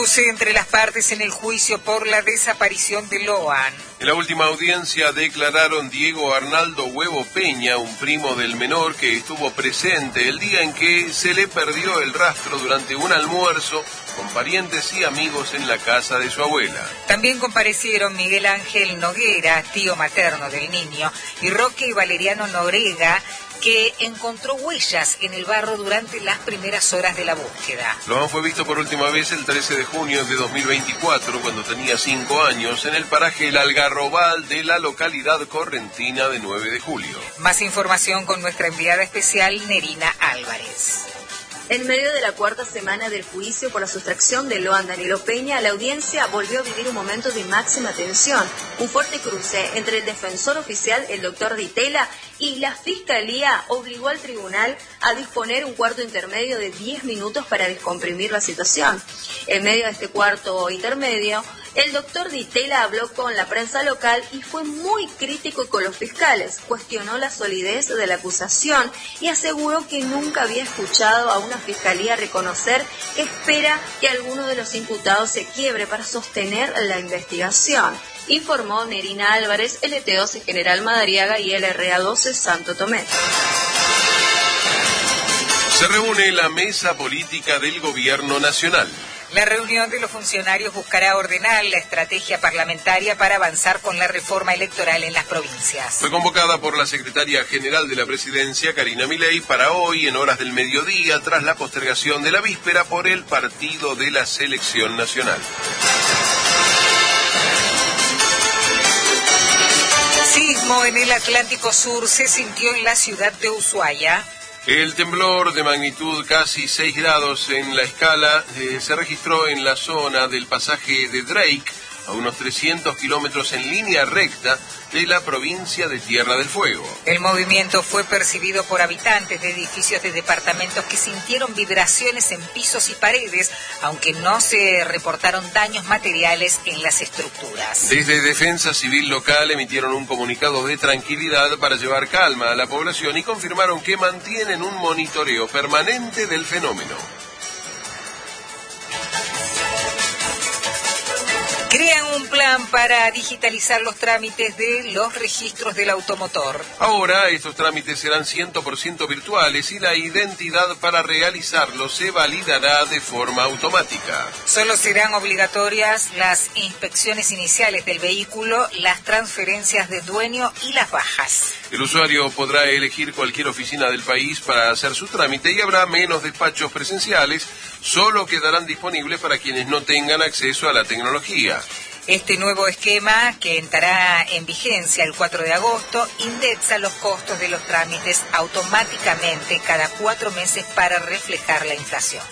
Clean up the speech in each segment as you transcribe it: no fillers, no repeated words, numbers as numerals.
Entre las partes en el juicio por la desaparición de Loan. En la última audiencia declararon Diego Arnaldo Huevo Peña, un primo del menor que estuvo presente el día en que se le perdió el rastro durante un almuerzo con parientes y amigos en la casa de su abuela. También comparecieron Miguel Ángel Noguera, tío materno del niño, y Roque y Valeriano Norega, que encontró huellas en el barro durante las primeras horas de la búsqueda. Loan fue visto por última vez el 13 de junio de 2024, cuando tenía 5 años, en el paraje El Algarrobal de la localidad correntina de 9 de julio. Más información con nuestra enviada especial, Nerina Álvarez. En medio de la cuarta semana del juicio por la sustracción de Loan Danilo Peña, la audiencia volvió a vivir un momento de máxima tensión, un fuerte cruce entre el defensor oficial, el doctor Ditela, y la Fiscalía obligó al tribunal a disponer un cuarto intermedio de 10 minutos para descomprimir la situación. En medio de este cuarto intermedio, el doctor Ditela habló con la prensa local y fue muy crítico con los fiscales. Cuestionó la solidez de la acusación y aseguró que nunca había escuchado a una fiscalía reconocer que espera que alguno de los imputados se quiebre para sostener la investigación. Informó Nerina Álvarez, LT12 General Madariaga y LRA12 Santo Tomé. Se reúne la mesa política del Gobierno Nacional. La reunión de los funcionarios buscará ordenar la estrategia parlamentaria para avanzar con la reforma electoral en las provincias. Fue convocada por la secretaria general de la Presidencia, Karina Milei, para hoy en horas del mediodía, tras la postergación de la víspera por el partido de la Selección Nacional. Sismo en el Atlántico Sur se sintió en la ciudad de Ushuaia. El temblor de magnitud casi 6 grados en la escala se registró en la zona del pasaje de Drake, a unos 300 kilómetros en línea recta de la provincia de Tierra del Fuego. El movimiento fue percibido por habitantes de edificios de departamentos que sintieron vibraciones en pisos y paredes, aunque no se reportaron daños materiales en las estructuras. Desde Defensa Civil local emitieron un comunicado de tranquilidad para llevar calma a la población y confirmaron que mantienen un monitoreo permanente del fenómeno. Crean un plan para digitalizar los trámites de los registros del automotor. Ahora estos trámites serán 100% virtuales y la identidad para realizarlos se validará de forma automática. Solo serán obligatorias las inspecciones iniciales del vehículo, las transferencias de dueño y las bajas. El usuario podrá elegir cualquier oficina del país para hacer su trámite y habrá menos despachos presenciales, solo quedarán disponibles para quienes no tengan acceso a la tecnología. Este nuevo esquema, que entrará en vigencia el 4 de agosto, indexa los costos de los trámites automáticamente cada 4 meses para reflejar la inflación.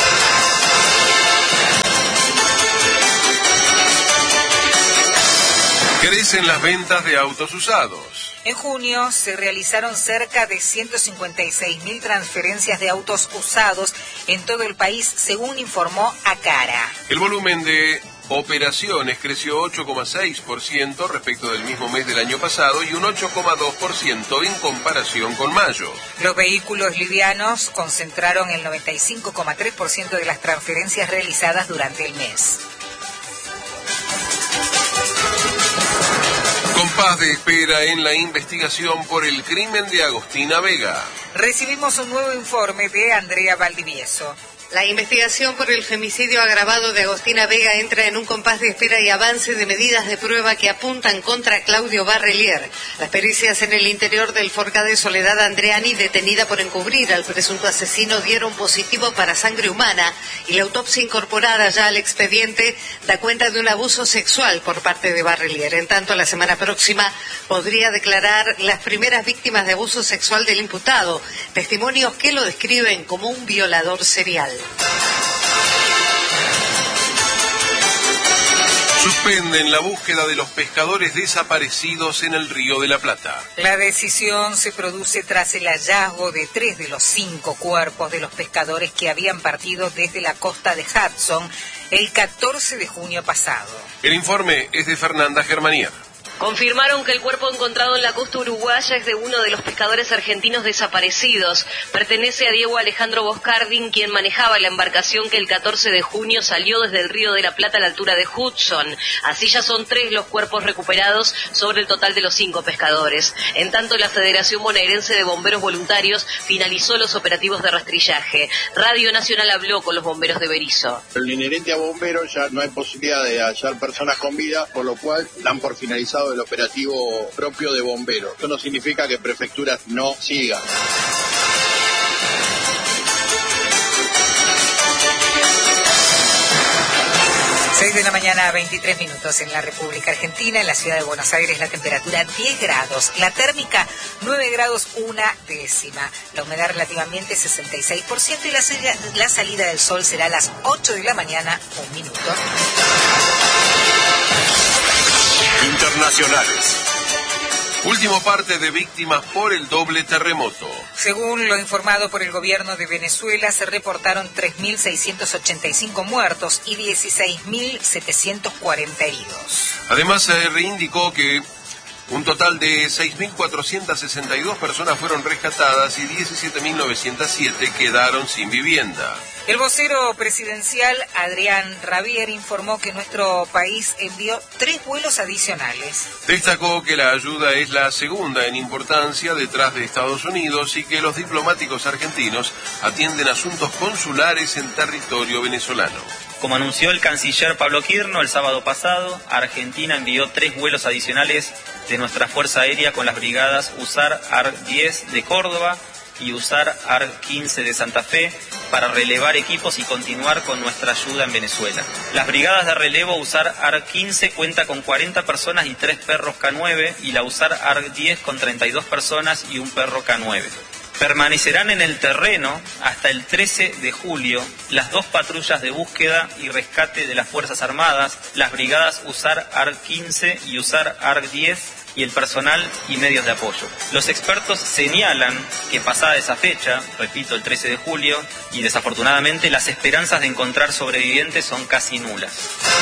Crecen las ventas de autos usados. En junio se realizaron cerca de 156.000 transferencias de autos usados en todo el país, según informó Acara. El volumen de operaciones creció 8,6% respecto del mismo mes del año pasado y un 8,2% en comparación con mayo. Los vehículos livianos concentraron el 95,3% de las transferencias realizadas durante el mes. Compás de espera en la investigación por el crimen de Agostina Vega. Recibimos un nuevo informe de Andrea Valdivieso. La investigación por el femicidio agravado de Agostina Vega entra en un compás de espera y avance de medidas de prueba que apuntan contra Claudio Barrelier. Las pericias en el interior del Forca de Soledad Andreani, detenida por encubrir al presunto asesino, dieron positivo para sangre humana y la autopsia incorporada ya al expediente da cuenta de un abuso sexual por parte de Barrelier. En tanto, la semana próxima podría declarar las primeras víctimas de abuso sexual del imputado, testimonios que lo describen como un violador serial. Suspenden la búsqueda de los pescadores desaparecidos en el Río de la Plata. La decisión se produce tras el hallazgo de 3 de los 5 cuerpos de los pescadores que habían partido desde la costa de Hudson el 14 de junio pasado. El informe es de Fernanda Germanier. Confirmaron que el cuerpo encontrado en la costa uruguaya es de uno de los pescadores argentinos desaparecidos. Pertenece a Diego Alejandro Boscardin, quien manejaba la embarcación que el 14 de junio salió desde el Río de la Plata a la altura de Hudson. Así ya son 3 los cuerpos recuperados sobre el total de los 5 pescadores. En tanto, la Federación Bonaerense de Bomberos Voluntarios finalizó los operativos de rastrillaje. Radio Nacional habló con los bomberos de Berisso. Lo inherente a bomberos, ya no hay posibilidad de hallar personas con vida, por lo cual dan por finalizado el operativo propio de bomberos. Esto no significa que prefecturas no sigan. 6 de la mañana, 23 minutos en la República Argentina. En la ciudad de Buenos Aires la temperatura 10 grados, la térmica 9 grados 1/10. La humedad relativamente 66% y la salida del sol será a las 8 de la mañana, 1 minuto. Internacionales. Último parte de víctimas por el doble terremoto. Según lo informado por el gobierno de Venezuela, se reportaron 3.685 muertos y 16.740 heridos. Además, se reindicó que un total de 6.462 personas fueron rescatadas y 17.907 quedaron sin vivienda. El vocero presidencial, Adrián Rabier, informó que nuestro país envió 3 vuelos adicionales. Destacó que la ayuda es la segunda en importancia detrás de Estados Unidos y que los diplomáticos argentinos atienden asuntos consulares en territorio venezolano. Como anunció el canciller Pablo Quirno el sábado pasado, Argentina envió 3 vuelos adicionales de nuestra Fuerza Aérea con las brigadas USAR ARC-10 de Córdoba y USAR ARC-15 de Santa Fe para relevar equipos y continuar con nuestra ayuda en Venezuela. Las brigadas de relevo USAR ARC-15 cuenta con 40 personas y 3 perros K9 y la USAR ARC-10 con 32 personas y un perro K9. Permanecerán en el terreno hasta el 13 de julio las 2 patrullas de búsqueda y rescate de las Fuerzas Armadas, las brigadas USAR ARC-15 y USAR ARC-10 y el personal y medios de apoyo. Los expertos señalan que pasada esa fecha, repito, el 13 de julio, y desafortunadamente las esperanzas de encontrar sobrevivientes son casi nulas.